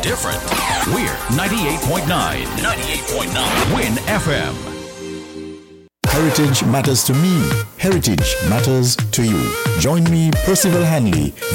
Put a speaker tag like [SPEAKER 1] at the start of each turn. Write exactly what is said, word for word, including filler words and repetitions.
[SPEAKER 1] different. We're ninety-eight point nine. ninety-eight point nine. Win F M.
[SPEAKER 2] Heritage matters to me. Heritage matters to you. Join me, Percival Hanley,